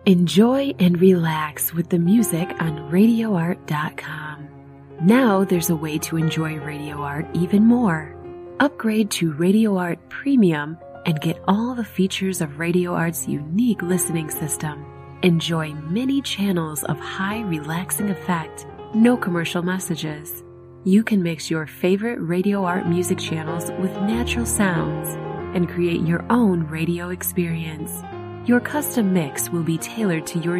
Enjoy and relax with the music on RadioArt.com. Now there's a way to enjoy Radio Art even more. Upgrade to Radio Art Premium and get all the features of Radio Art's unique listening system. Enjoy many channels of high relaxing effect, no commercial messages. You can mix your favorite Radio Art music channels with natural sounds and create your own radio experience. Your custom mix will be tailored to your